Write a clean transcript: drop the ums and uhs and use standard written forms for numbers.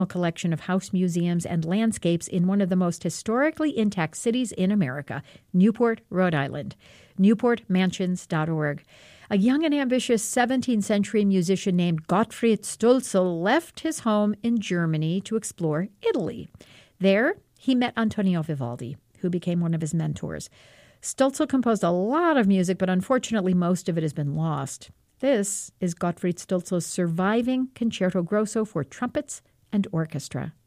collection of house museums and landscapes in one of the most historically intact cities in America, Newport, Rhode Island. NewportMansions.org. A young and ambitious 17th century musician named Gottfried Stölzl left his home in Germany to explore Italy. There, he met Antonio Vivaldi, who became one of his mentors. Stölzl composed a lot of music, but unfortunately most of it has been lost. This is Gottfried Stölzl's surviving Concerto Grosso for trumpets and orchestra.